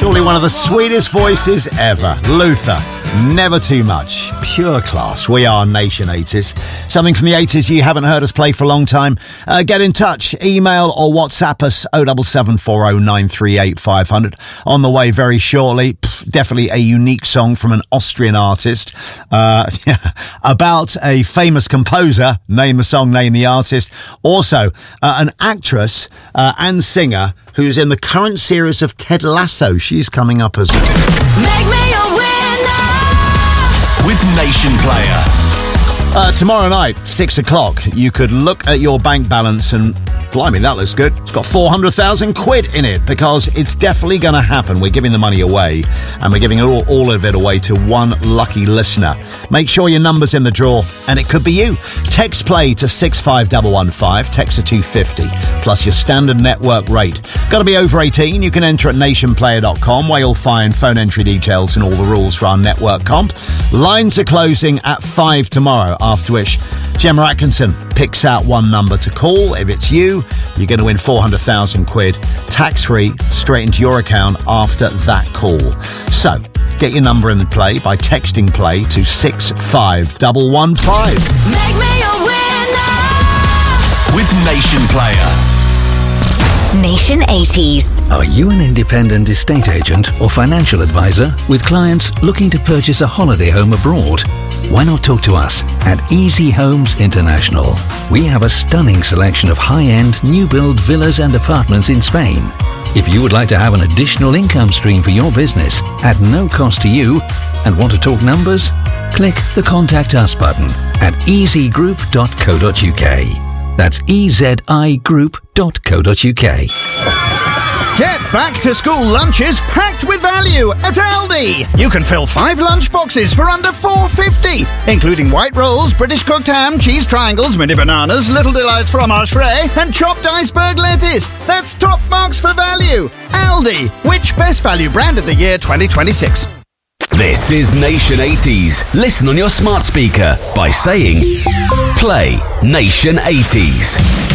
Surely one of the sweetest voices ever. Luther. Never too much. Pure class. We are Nation 80s. Something from the 80s you haven't heard us play for a long time? Get in touch. Email or WhatsApp us 07740938500. On the way very shortly. Definitely a unique song from an Austrian artist. About a famous composer. Name the song, name the artist. Also, an actress and singer who's in the current series of Ted Lasso. She's coming up as well. Make me a winner with Nation Player. Tomorrow night, 6 o'clock, you could look at your bank balance and, blimey, that looks good. It's got 400,000 quid in it because it's definitely going to happen. We're giving the money away and we're giving all of it away to one lucky listener. Make sure your number's in the draw and it could be you. Text play to 65115, text to 250, plus your standard network rate. Got to be over 18. You can enter at nationplayer.com where you'll find phone entry details and all the rules for our network comp. Lines are closing at 5 tomorrow, after which Gemma Atkinson picks out one number to call. If it's you, you're going to win 400,000 quid, tax-free, straight into your account after that call. So, get your number in the play by texting play to 65115. Make me a winner with Nation Player. Nation 80s. Are you an independent estate agent or financial advisor with clients looking to purchase a holiday home abroad? Why not talk to us at Easy Homes International? We have a stunning selection of high-end new-build villas and apartments in Spain. If you would like to have an additional income stream for your business at no cost to you and want to talk numbers, click the Contact Us button at easygroup.co.uk. That's ezigroup.co.uk. Get back to school lunches packed with value at Aldi. You can fill 5 lunch boxes for under $4.50, including white rolls, British cooked ham, cheese triangles, mini bananas, Little Delights fromage frais, and chopped iceberg lettuce. That's top marks for value. Aldi, which best value brand of the year 2026? This is Nation 80s. Listen on your smart speaker by saying Play Nation 80s.